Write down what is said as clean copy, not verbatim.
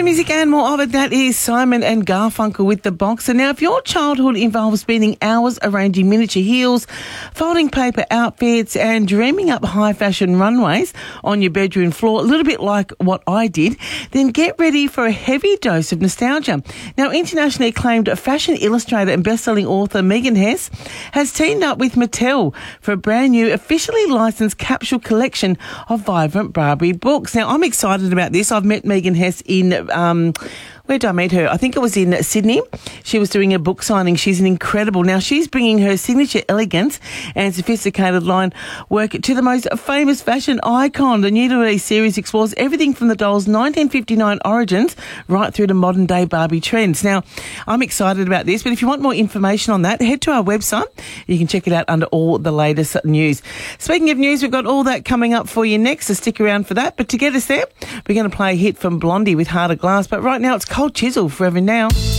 music and more of it. That is Simon and Garfunkel with The Boxer. Now, if your childhood involves spending hours arranging miniature heels, folding paper outfits and dreaming up high fashion runways on your bedroom floor, a little bit like what I did, then get ready for a heavy dose of nostalgia. Now, internationally acclaimed fashion illustrator and best-selling author Megan Hess has teamed up with Mattel for a brand new officially licensed capsule collection of vibrant Barbie books. Now, I'm excited about this. I've met Megan Hess in, where did I meet her? I think it was in Sydney. She was doing a book signing. She's an incredible. Now, she's bringing her signature elegance and sophisticated line work to the most famous fashion icon. The new release series explores everything from the doll's 1959 origins right through to modern day Barbie trends. Now, I'm excited about this, but if you want more information on that, head to our website. You can check it out under all the latest news. Speaking of news, we've got all that coming up for you next, so stick around for that. But to get us there, we're going to play a hit from Blondie with Heart of Glass. But right now, it's Cold Chisel, Forever Now.